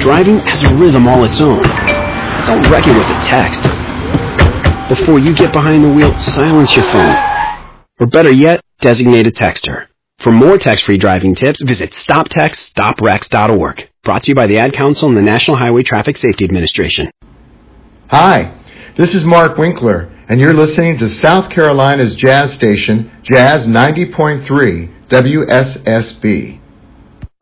Driving has a rhythm all its own. Don't wreck it with a text. Before you get behind the wheel, silence your phone. Or better yet, designate a texter. For more text-free driving tips, visit StopTextStopWrecks.org. Brought to you by the Ad Council and the National Highway Traffic Safety Administration. Hi, this is Mark Winkler, and you're listening to South Carolina's jazz station, Jazz 90.3 WSSB.